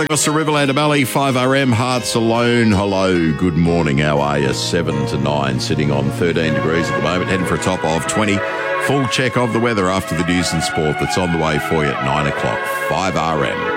right across the Riverland of Valley, 5RM, Hearts Alone. Hello, good morning. How are you? 7 to 9, sitting on 13 degrees at the moment, heading for a top of 20. Full check of the weather after the news and sport that's on the way for you at 9 o'clock. 5RM.